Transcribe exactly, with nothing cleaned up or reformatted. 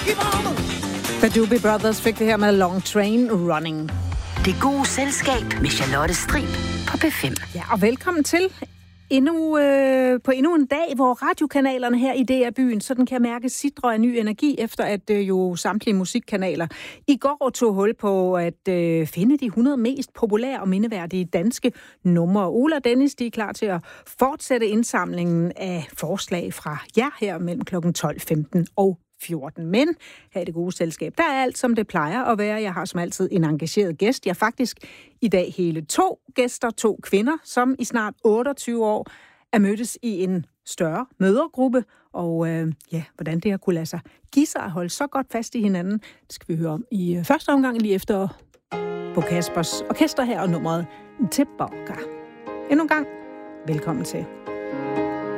The Doobie Brothers fik det her med Long Train Running. Det gode selskab med Charlotte Strib på P fem. Ja, og velkommen til endnu, øh, på endnu en dag, hvor radiokanalerne her i D R-byen, sådan kan jeg mærke, sidder af ny energi, efter at øh, jo samtlige musikkanaler i går tog hul på at øh, finde de hundrede mest populære og mindeværdige danske numre. Ola og Dennis, de er klar til at fortsætte indsamlingen af forslag fra jer her mellem klokken tolv femten og fjorten. Men her i det gode selskab, der er alt, som det plejer at være. Jeg har som altid en engageret gæst. Jeg har faktisk i dag hele to gæster, to kvinder, som i snart otteogtyve år er mødtes i en større mødergruppe. Og øh, ja, hvordan det har kunne lade sig give sig at holde så godt fast i hinanden, det skal vi høre om i øh, første omgang lige efter Bo Kaspers Orkester her og nummeret Tilbage. Endnu en gang, velkommen til.